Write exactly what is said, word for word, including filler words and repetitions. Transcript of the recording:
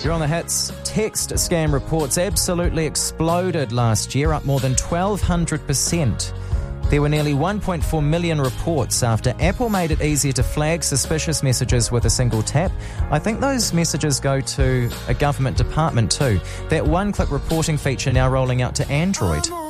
You're on the hits. Text scam reports absolutely exploded last year, up more than twelve hundred percent. There were nearly one point four million reports after Apple made it easier to flag suspicious messages with a single tap. I think those messages go to a government department too. That one-click reporting feature now rolling out to Android.